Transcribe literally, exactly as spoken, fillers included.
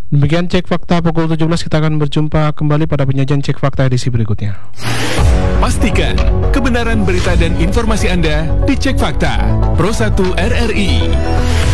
Demikian Cek Fakta pukul tujuh belas, kita akan berjumpa kembali pada penyajian Cek Fakta edisi berikutnya. Pastikan kebenaran berita dan informasi Anda di Cek Fakta Pro satu R R I.